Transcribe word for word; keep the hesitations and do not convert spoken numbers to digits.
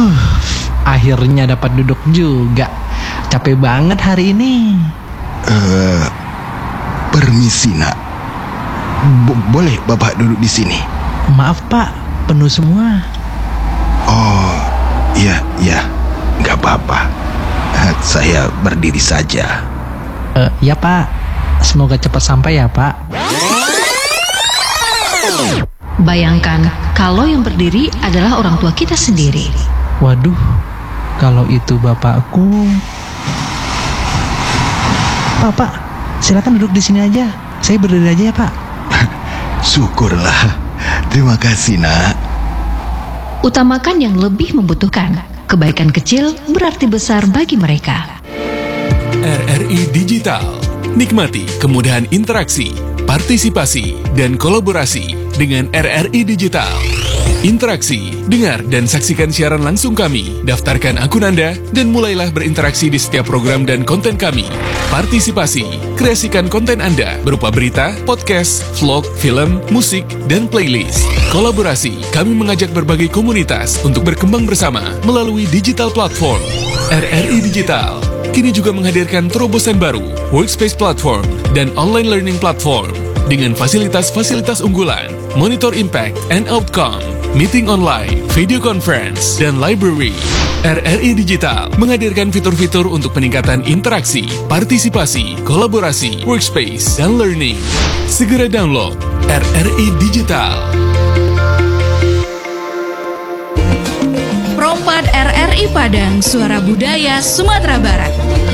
Huh, akhirnya dapat duduk juga. Capek banget hari ini. Uh, permisi nak. Bo- boleh bapak duduk di sini? Maaf pak, penuh semua. Oh, iya, iya, nggak apa-apa. Uh, saya berdiri saja. Uh, ya pak, semoga cepat sampai ya pak. Bayangkan kalau yang berdiri adalah orang tua kita sendiri. Waduh, kalau itu bapakku. Pak, pak, silakan duduk di sini aja. Saya berdiri aja ya pak. Syukurlah. Terima kasih nak. Utamakan yang lebih membutuhkan. Kebaikan kecil berarti besar bagi mereka. R R I Digital. Nikmati kemudahan interaksi, partisipasi, dan kolaborasi dengan R R I Digital. Interaksi, dengar dan saksikan siaran langsung kami, daftarkan akun Anda, dan mulailah berinteraksi di setiap program dan konten kami. Partisipasi, kreasikan konten Anda berupa berita, podcast, vlog, film, musik, dan playlist. Kolaborasi, kami mengajak berbagai komunitas untuk berkembang bersama melalui digital platform. R R I Digital kini juga menghadirkan terobosan baru, workspace platform, dan online learning platform dengan fasilitas-fasilitas unggulan, monitor impact and outcome, meeting online, video conference, dan library. R R I Digital menghadirkan fitur-fitur untuk peningkatan interaksi, partisipasi, kolaborasi, workspace, dan learning. Segera download R R I Digital. Rompat R R I Padang, Suara Budaya Sumatera Barat.